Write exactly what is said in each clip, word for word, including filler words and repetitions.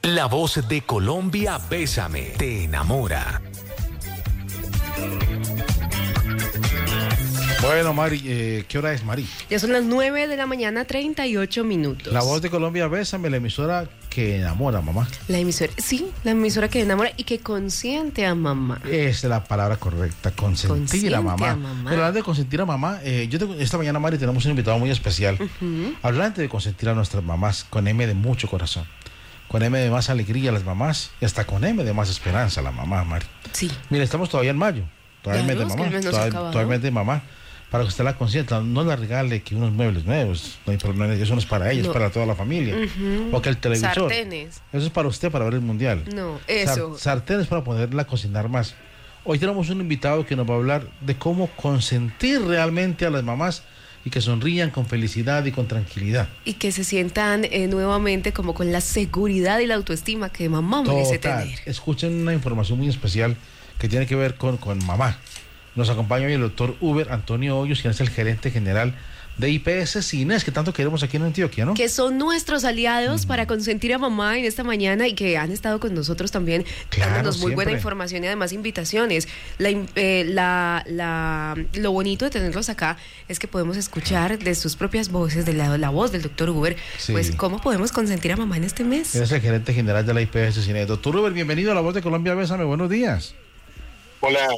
La voz de Colombia, Bésame, te enamora. Bueno, Mari, eh, ¿qué hora es, Mari? Ya son las nueve de la mañana, treinta y ocho minutos. La voz de Colombia, Bésame, la emisora que enamora, mamá. La emisora, sí, la emisora que enamora y que consiente a mamá. Esa es la palabra correcta, consentir Consiente a mamá. a mamá. Pero hablando de consentir a mamá, eh, yo te- esta mañana, Mari, tenemos un invitado muy especial. Uh-huh. Hablando de consentir a nuestras mamás, con M de mucho corazón. Con M de más alegría a las mamás y hasta con M de más esperanza a la mamá, Mari. Sí. Mira, estamos todavía en mayo. Todavía el mes de Claro, es que mamá. el mes no se ha Todavía, acabado. todavía el mes de mamá. Para que usted la consienta, no le regale que unos muebles nuevos, no hay problema, eso no es para ella, No. es para toda la familia. Ujú. O que el televisor. Sartenes. Eso es para usted, para ver el mundial. No, eso. Sar- sartenes para poderla cocinar más. Hoy tenemos un invitado que nos va a hablar de cómo consentir realmente a las mamás y que sonrían con felicidad y con tranquilidad. Y que se sientan eh, nuevamente como con la seguridad y la autoestima que mamá merece Total. tener. Escuchen una información muy especial que tiene que ver con, con mamá. Nos acompaña hoy el doctor Uber Antonio Hoyos, quien es el gerente general de I P S Cines, que tanto queremos aquí en Antioquia, ¿no? Que son nuestros aliados uh-huh. para consentir a mamá en esta mañana y que han estado con nosotros también Claro, dándonos muy siempre. buena información y además invitaciones. La, eh, la, la, lo bonito de tenerlos acá es que podemos escuchar de sus propias voces, de la, la voz del doctor Uber, Sí. pues cómo podemos consentir a mamá en este mes. Él es el gerente general de la I P S Cines. Doctor Uber, bienvenido a La Voz de Colombia, Bésame, buenos días. Hola,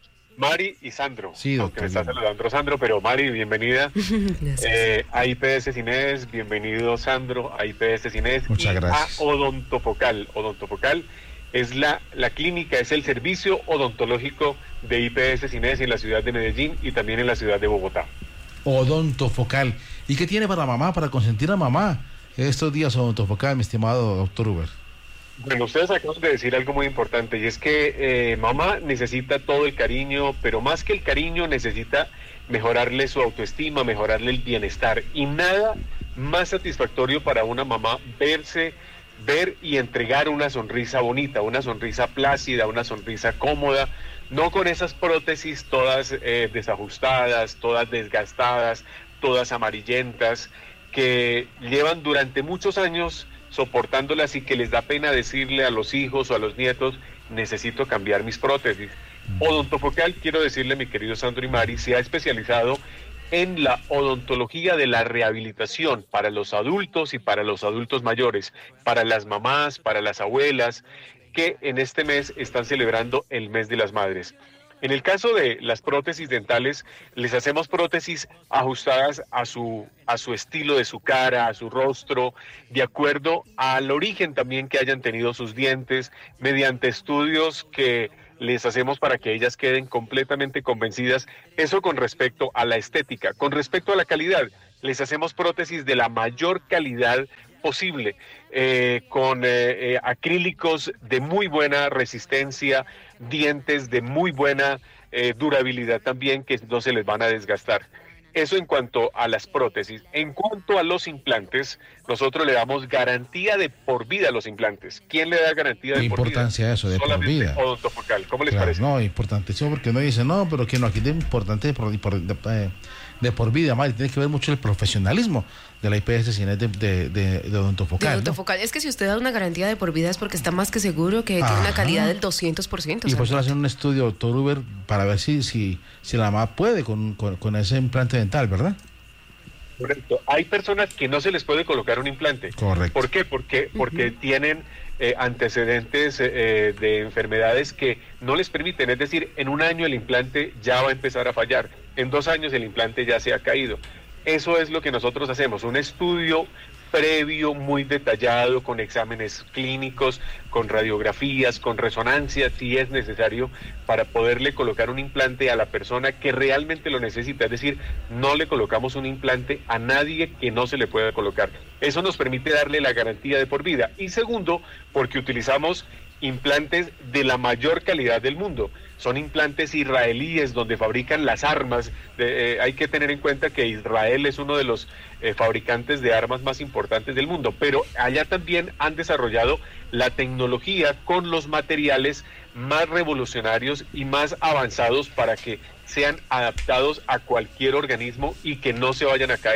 Mari y Sandro. Sí, Aunque doctor. me está saludando Sandro, pero Mari, bienvenida. Gracias. Eh, a I P S Cines, bienvenido Sandro, a I P S Cines. Muchas y gracias. A Odontofocal. Odontofocal es la, la clínica, es el servicio odontológico de I P S Cines en la ciudad de Medellín y también en la ciudad de Bogotá. Odontofocal. ¿Y qué tiene para mamá, para consentir a mamá estos días Odontofocal, mi estimado doctor Uber? Bueno, ustedes acaban de decir algo muy importante y es que eh, mamá necesita todo el cariño, pero más que el cariño necesita mejorarle su autoestima, mejorarle el bienestar y nada más satisfactorio para una mamá verse, ver y entregar una sonrisa bonita, una sonrisa plácida, una sonrisa cómoda, no con esas prótesis todas eh, desajustadas, todas desgastadas, todas amarillentas, que llevan durante muchos años soportándolas y que les da pena decirle a los hijos o a los nietos, necesito cambiar mis prótesis. Odontofocal, quiero decirle, mi querido Sandro y Mari, se ha especializado en la odontología de la rehabilitación para los adultos y para los adultos mayores, para las mamás, para las abuelas, que en este mes están celebrando el mes de las madres. En el caso de las prótesis dentales, les hacemos prótesis ajustadas a su, a su estilo de su cara, a su rostro, de acuerdo al origen también que hayan tenido sus dientes, mediante estudios que les hacemos para que ellas queden completamente convencidas. Eso con respecto a la estética. Con respecto a la calidad, les hacemos prótesis de la mayor calidad posible, eh, con eh, eh, acrílicos de muy buena resistencia, dientes de muy buena eh, durabilidad también, que no se les van a desgastar. Eso en cuanto a las prótesis. En cuanto a los implantes, nosotros le damos garantía de por vida a los implantes. ¿Quién le da garantía de ¿Qué por vida? importancia eso, de por Solamente vida? Odontofocal. ¿Cómo les Claro, parece? no, importantísimo porque uno dice, no, pero que no, aquí es importante de por, de, por- de, eh, de por vida, Mari, tiene que ver mucho el profesionalismo de la I P S Cines de, de, de, de Odontofocal, De ¿no? Odontofocal. Es que si usted da una garantía de por vida es porque está más que seguro que tiene una Ajá. calidad del doscientos por ciento. Y por eso Sandro. hacen un estudio, doctor Uber, para ver si, si, si la mamá puede con, con, con ese implante dental, ¿verdad? Correcto. Hay personas que no se les puede colocar un implante. Correcto. ¿Por qué? Porque, porque uh-huh. tienen eh, antecedentes eh, de enfermedades que no les permiten. Es decir, en un año el implante ya va a empezar a fallar. En dos años el implante ya se ha caído. Eso es lo que nosotros hacemos, un estudio previo muy detallado, con exámenes clínicos, con radiografías, con resonancias, si es necesario, para poderle colocar un implante a la persona que realmente lo necesita. Es decir, no le colocamos un implante a nadie que no se le pueda colocar. Eso nos permite darle la garantía de por vida. Y segundo, porque utilizamos implantes de la mayor calidad del mundo. Son implantes israelíes donde fabrican las armas. De, eh, hay que tener en cuenta que Israel es uno de los eh, fabricantes de armas más importantes del mundo, pero allá también han desarrollado la tecnología con los materiales más revolucionarios y más avanzados para que sean adaptados a cualquier organismo y que no se vayan a caer.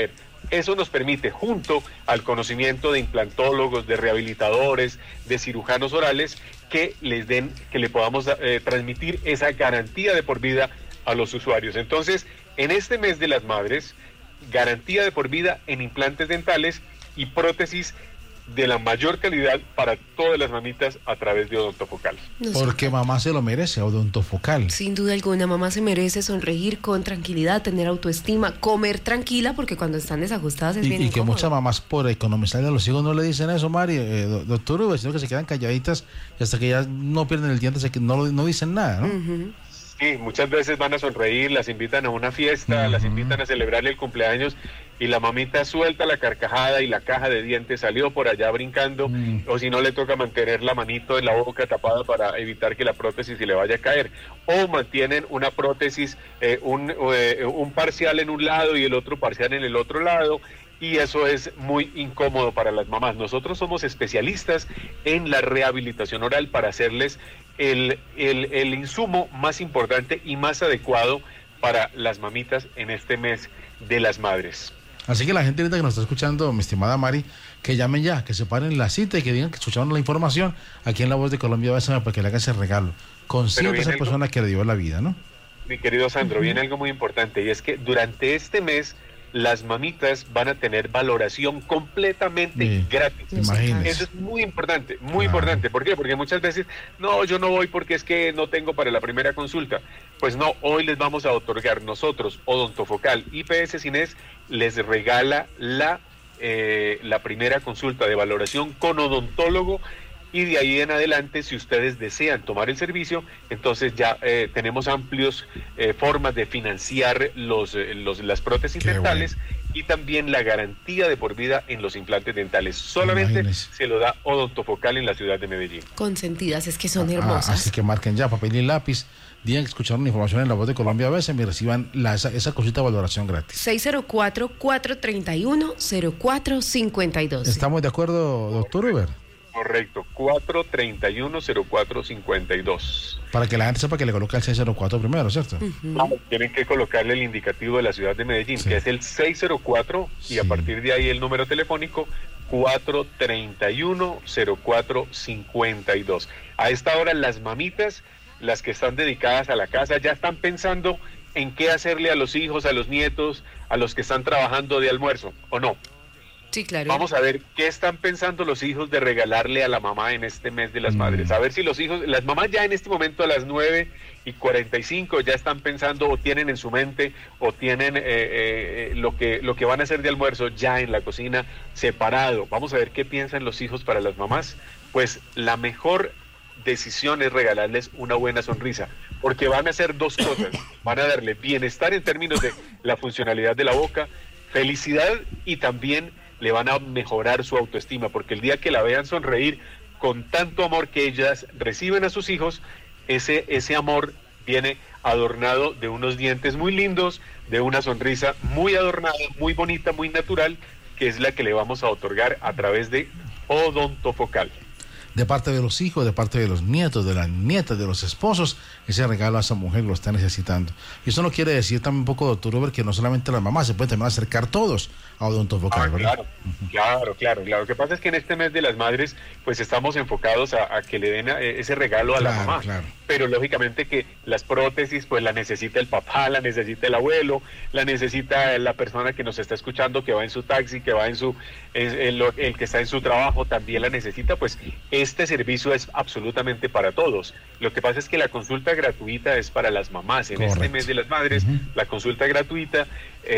Eso nos permite, junto al conocimiento de implantólogos, de rehabilitadores, de cirujanos orales, que les den, que le podamos eh, transmitir esa garantía de por vida a los usuarios. Entonces, en este mes de las madres, garantía de por vida en implantes dentales y prótesis de la mayor calidad para todas las mamitas a través de Odontofocal. Porque mamá se lo merece, Odontofocal. Sin duda alguna, mamá se merece sonreír con tranquilidad, tener autoestima, comer tranquila, porque cuando están desajustadas es y, bien y que incómodo. muchas mamás por economizarle a los hijos no le dicen eso, Mari, eh, doctor Uber, sino que se quedan calladitas y hasta que ya no pierden el diente, que no, no dicen nada, ¿no? Uh-huh. Sí, muchas veces van a sonreír, las invitan a una fiesta, uh-huh. las invitan a celebrar el cumpleaños y la mamita suelta la carcajada y la caja de dientes salió por allá brincando, uh-huh. o si no le toca mantener la manito en la boca tapada para evitar que la prótesis se le vaya a caer, o mantienen una prótesis, eh, un, eh, un parcial en un lado y el otro parcial en el otro lado, y eso es muy incómodo para las mamás. Nosotros somos especialistas en la rehabilitación oral para hacerles el, el, el insumo más importante y más adecuado para las mamitas en este mes de las madres. Así que la gente ahorita que nos está escuchando, mi estimada Mari, que llamen ya, que se paren la cita y que digan que escucharon la información aquí en La Voz de Colombia, Bésame, para que le haga ese regalo. Consiente a esa algo, persona que le dio la vida, ¿no? Mi querido Sandro, uh-huh. viene algo muy importante, y es que durante este mes las mamitas van a tener valoración completamente sí, gratis. Imagínese. Eso es muy importante, muy claro. importante. ¿Por qué? Porque muchas veces, no, yo no voy porque es que no tengo para la primera consulta. Pues no, hoy les vamos a otorgar nosotros, Odontofocal, I P S Cines, les regala la, eh, la primera consulta de valoración con odontólogo. Y de ahí en adelante, si ustedes desean tomar el servicio, entonces ya eh, tenemos amplios eh, formas de financiar los, eh, los las prótesis Qué dentales bueno. y también la garantía de por vida en los implantes dentales. Solamente Imagínese. se lo da Odontofocal en la ciudad de Medellín. Consentidas, es que son ah, hermosas. Así que marquen ya papel y lápiz, digan que escucharon información en La Voz de Colombia a veces y reciban la, esa, esa cosita de valoración gratis. seis cero cuatro, cuatro tres uno, cero cuatro cinco dos. ¿Estamos de acuerdo, doctor Uber? Correcto, cuatro tres uno, cero cuatro cinco dos. Para que la gente sepa que le coloca el seis cero cuatro primero, ¿cierto? Uh-huh. Ah, tienen que colocarle el indicativo de la ciudad de Medellín, sí. que es el seis cero cuatro, sí. y a partir de ahí el número telefónico cuatro tres uno, cero cuatro cinco dos. A esta hora las mamitas, las que están dedicadas a la casa, ya están pensando en qué hacerle a los hijos, a los nietos, a los que están trabajando de almuerzo, ¿o no? Sí, claro. Vamos a ver qué están pensando los hijos de regalarle a la mamá en este mes de las mm. madres. A ver si los hijos, las mamás ya en este momento a las nueve y cuarenta y cinco ya están pensando o tienen en su mente o tienen eh, eh, lo que lo que van a hacer de almuerzo ya en la cocina separado. Vamos a ver qué piensan los hijos para las mamás. Pues la mejor decisión es regalarles una buena sonrisa, porque van a hacer dos cosas. Van a darle bienestar en términos de la funcionalidad de la boca, felicidad, y también le van a mejorar su autoestima, porque el día que la vean sonreír con tanto amor que ellas reciben a sus hijos, ese, ese amor viene adornado de unos dientes muy lindos, de una sonrisa muy adornada, muy bonita, muy natural, que es la que le vamos a otorgar a través de Odontofocal. De parte de los hijos, de parte de los nietos, de las nietas, de los esposos, ese regalo a esa mujer lo está necesitando. Y eso no quiere decir también un poco, doctor Uber, que no solamente las mamás, se pueden también acercar todos a Odontofocal, ah, ¿verdad? Claro, uh-huh. claro, claro, claro. Lo que pasa es que en este mes de las madres, pues estamos enfocados a, a que le den a, ese regalo a claro, la mamá. Claro. Pero lógicamente que las prótesis, pues la necesita el papá, la necesita el abuelo, la necesita la persona que nos está escuchando, que va en su taxi, que va en su, el, el, el que está en su trabajo, también la necesita. Pues este servicio es absolutamente para todos. Lo que pasa es que la consulta gratuita es para las mamás. En Correcto. Este mes de las madres, uh-huh. la consulta gratuita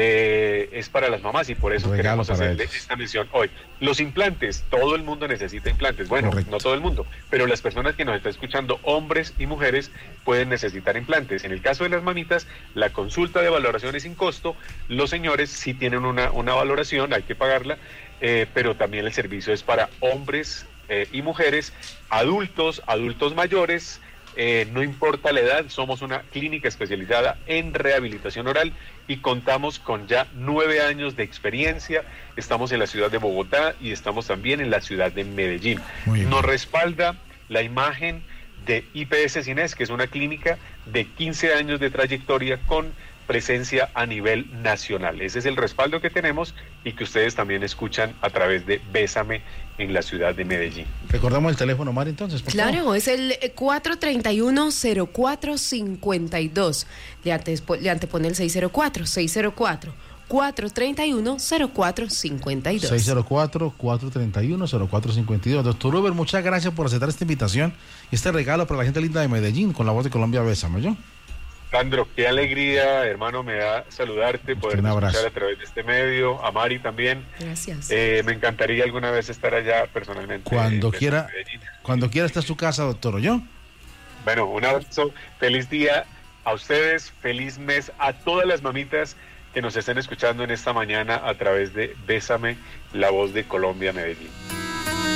eh, es para las mamás, y por eso Regalo queremos hacerle ellos. esta misión hoy. Los implantes, todo el mundo necesita implantes. Bueno, Correcto. no todo el mundo, pero las personas que nos están escuchando, hombres y mujeres, pueden necesitar implantes. En el caso de las mamitas, la consulta de valoración es sin costo. Los señores sí tienen una, una valoración, hay que pagarla, eh, pero también el servicio es para hombres eh, y mujeres, adultos, adultos mayores. Eh, no importa la edad, somos una clínica especializada en rehabilitación oral y contamos con ya nueve años de experiencia. Estamos en la ciudad de Bogotá y estamos también en la ciudad de Medellín. Nos respalda la imagen de I P S Cines, que es una clínica de quince años de trayectoria con presencia a nivel nacional. Ese es el respaldo que tenemos y que ustedes también escuchan a través de Bésame en la ciudad de Medellín. Recordamos el teléfono, Mari, entonces, por Claro, favor. es el cuatro treinta y uno, cero cuatro cincuenta y dos. Le, antes, le antepone el seis cero cuatro, seis cero cuatro, cuatro treinta y uno, cero cuatro cincuenta y dos. seis cero cuatro, cuatro treinta y uno, cero cuatro cincuenta y dos. Doctor Uber, muchas gracias por aceptar esta invitación y este regalo para la gente linda de Medellín con la voz de Colombia. Bésame, ¿yo? Sandro, qué alegría, hermano, me da saludarte, poder escuchar a través de este medio, a Mari también. Gracias. Eh, me encantaría alguna vez estar allá personalmente. Cuando quiera, cuando quiera está en su casa, doctor, ¿o yo? Bueno, un abrazo, feliz día a ustedes, feliz mes a todas las mamitas que nos estén escuchando en esta mañana a través de Bésame, la voz de Colombia, Medellín.